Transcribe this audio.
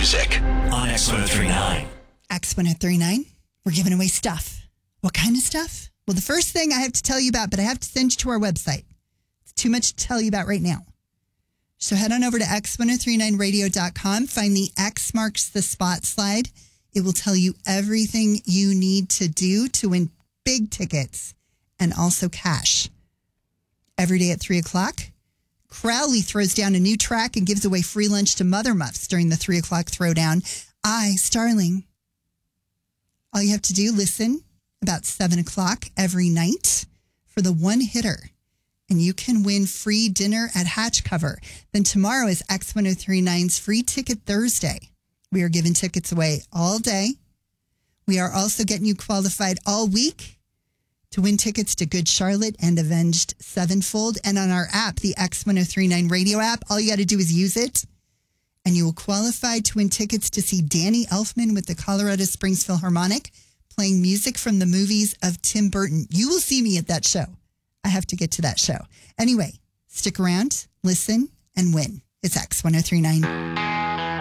music on X1039. X1039, we're giving away stuff. What kind of stuff? Well, the first thing I have to tell you about, but I have to send you to our website. It's too much to tell you about right now. So head on over to x1039radio.com. Find the X marks the spot slide. It will tell you everything you need to do to win big tickets and also cash. Every day at 3 o'clock, Crowley throws down a new track and gives away free lunch to Mother Muffs during the 3 o'clock throwdown. Starling. All you have to do, listen about 7 o'clock every night for the one hitter. And you can win free dinner at Hatch Cover. Then tomorrow is X1039's Free Ticket Thursday. We are giving tickets away all day. We are also getting you qualified all week to win tickets to Good Charlotte and Avenged Sevenfold. And on our app, the X1039 radio app, all you got to do is use it. And you will qualify to win tickets to see Danny Elfman with the Colorado Springs Philharmonic playing music from the movies of Tim Burton. You will see me at that show. I have to get to that show. Anyway, stick around, listen, and win. It's X1039.